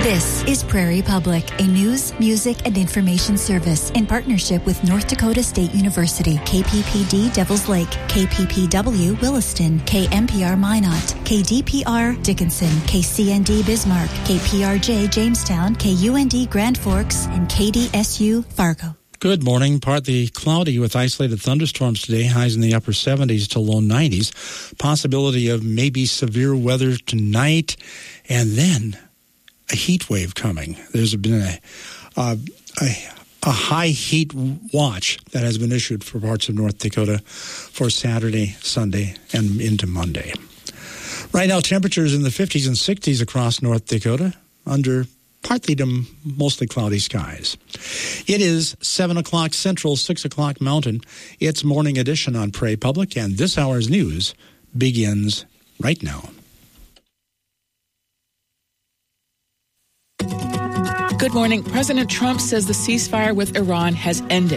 This is Prairie Public, a news, music, and information service in partnership with North Dakota State University, KPPD Devils Lake, KPPW Williston, KMPR Minot, KDPR Dickinson, KCND Bismarck, KPRJ Jamestown, KUND Grand Forks, and KDSU Fargo. Good morning. Partly cloudy with isolated thunderstorms today, highs in the upper 70s to low 90s. Possibility of maybe severe weather tonight, and then a heat wave coming. There's been a high heat watch that has been issued for parts of North Dakota for Saturday, Sunday, and into Monday. Right now, temperatures in the 50s and 60s across North Dakota under partly to mostly cloudy skies. It is 7 o'clock Central, 6 o'clock Mountain. It's Morning Edition on Prairie Public, and this hour's news begins right now. Good morning. President Trump says the ceasefire with Iran has ended.